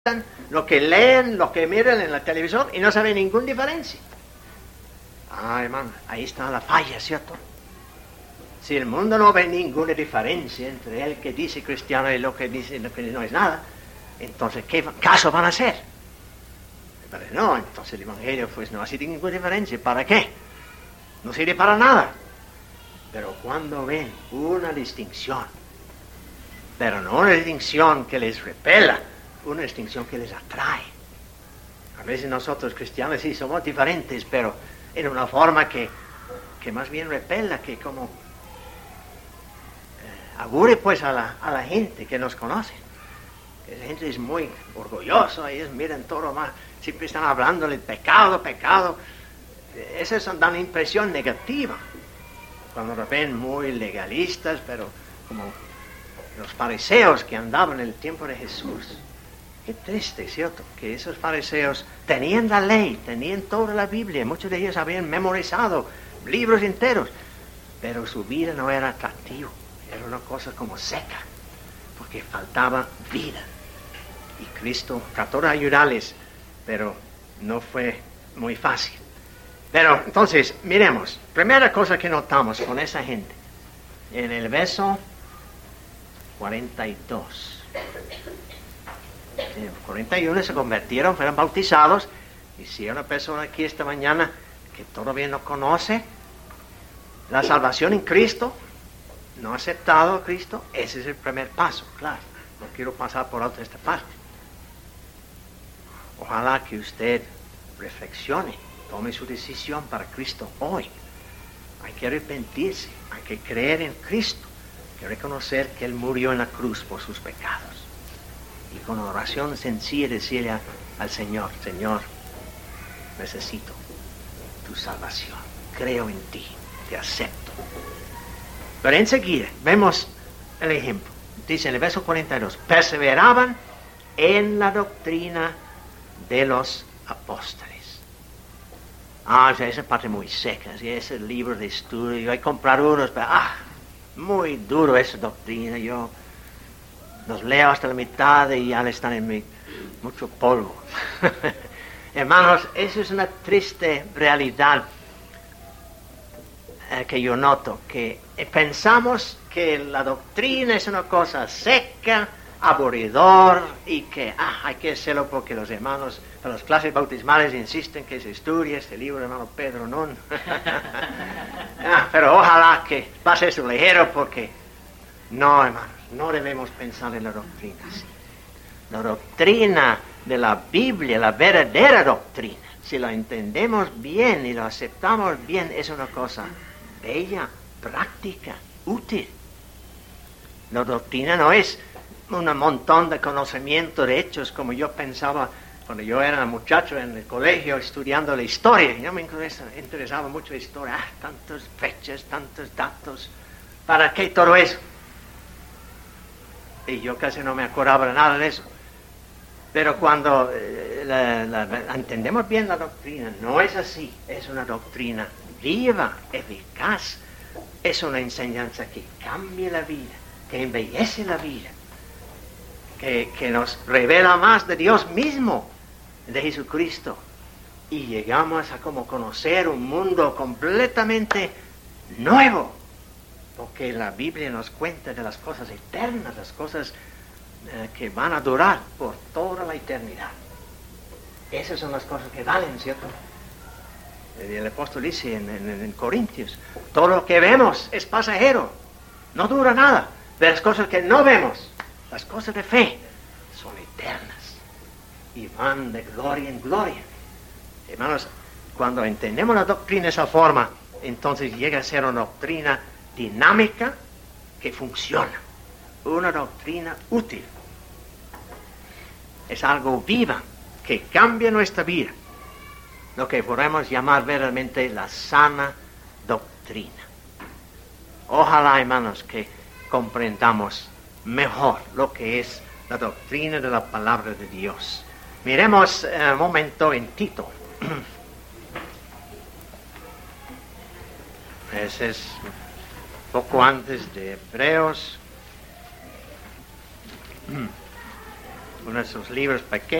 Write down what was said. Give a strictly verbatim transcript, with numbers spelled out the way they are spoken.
lo que leen, lo que miran en la televisión y no saben ninguna diferencia. Ah, hermano, ahí está la falla, ¿cierto? Si el mundo no ve ninguna diferencia entre el que dice cristiano y lo que dice lo que no es nada, entonces, ¿qué caso van a hacer? Pero no, entonces el Evangelio pues no hace ninguna diferencia. ¿Para qué? No sirve para nada. Pero cuando ven una distinción, pero no una distinción que les repela, una distinción que les atrae. A veces nosotros cristianos sí somos diferentes, pero en una forma que, que más bien repela, que como eh, aburre pues a la, a la gente que nos conoce. La gente es muy orgullosa, ellos miran todo más, siempre están hablando del pecado, pecado. Esas son, dan impresión negativa. Cuando nos ven muy legalistas, pero como los fariseos que andaban en el tiempo de Jesús. Qué triste, ¿cierto? Que esos fariseos tenían la ley, tenían toda la Biblia, muchos de ellos habían memorizado libros enteros, pero su vida no era atractiva, era una cosa como seca, porque faltaba vida. Y Cristo trató de ayudarles, pero no fue muy fácil. Pero entonces, miremos, primera cosa que notamos con esa gente, en el verso cuarenta y dos. En el cuarenta y uno se convirtieron, fueron bautizados, y si hay una persona aquí esta mañana que todavía no conoce la salvación en Cristo, no ha aceptado a Cristo, ese es el primer paso, claro. No quiero pasar por alto esta parte. Ojalá que usted reflexione, tome su decisión para Cristo hoy. Hay que arrepentirse, hay que creer en Cristo, hay que reconocer que Él murió en la cruz por sus pecados. Y con oración sencilla decirle al Señor, Señor, necesito tu salvación, creo en ti, te acepto. Pero enseguida vemos el ejemplo. Dice en el verso cuarenta y dos, perseveraban en la doctrina de los apóstoles. Ah, o sea, esa parte muy seca, ¿sí? Ese libro de estudio, yo hay que comprar unos, pero ah, muy duro esa doctrina, yo los leo hasta la mitad y ya le están en mi mucho polvo. Hermanos, eso es una triste realidad eh, que yo noto, que eh, pensamos que la doctrina es una cosa seca, aburridor, y que ah, hay que hacerlo porque los hermanos de las clases bautismales insisten que se estudie este libro, hermano Pedro, no. ah, pero ojalá que pase eso ligero, porque no, hermanos, no debemos pensar en la doctrina así. La doctrina de la Biblia, la verdadera doctrina, si la entendemos bien y la aceptamos bien, es una cosa bella, práctica, útil. La doctrina no es un montón de conocimiento de hechos como yo pensaba cuando yo era muchacho en el colegio estudiando la historia. Yo me interesaba mucho la historia, ah, tantas fechas, tantos datos, ¿para qué todo eso? Y yo casi no me acordaba de nada de eso. Pero cuando eh, la, la, entendemos bien la doctrina, no es así, es una doctrina viva, eficaz, es una enseñanza que cambia la vida, que embellece la vida, que, que nos revela más de Dios mismo, de Jesucristo, y llegamos a como conocer un mundo completamente nuevo, porque la Biblia nos cuenta de las cosas eternas, las cosas eh, que van a durar por toda la eternidad. Esas son las cosas que valen, ¿cierto? El apóstol dice en, en, en Corintios, todo lo que vemos es pasajero, no dura nada, pero las cosas que no vemos, las cosas de fe, son eternas y van de gloria en gloria. Hermanos, cuando entendemos la doctrina de esa forma, entonces llega a ser una doctrina dinámica que funciona, una doctrina útil. Es algo viva que cambia nuestra vida, lo que podemos llamar verdaderamente la sana doctrina. Ojalá, hermanos, que comprendamos mejor lo que es la doctrina de la palabra de Dios. Miremos un momento en Tito. Ese es poco antes de Hebreos. uno de esos libros pequeños.